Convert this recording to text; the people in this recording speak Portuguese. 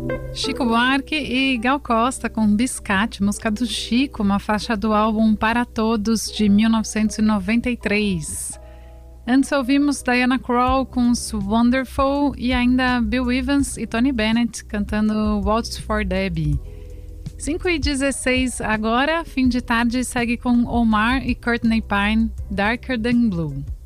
Chico Buarque e Gal Costa com Biscate, música do Chico, uma faixa do álbum Para Todos de 1993. Antes ouvimos Diana Krall com Wonderful e ainda Bill Evans e Tony Bennett cantando Waltz for Debbie. 5h16 agora, fim de tarde, segue com Omar e Courtney Pine, Darker Than Blue.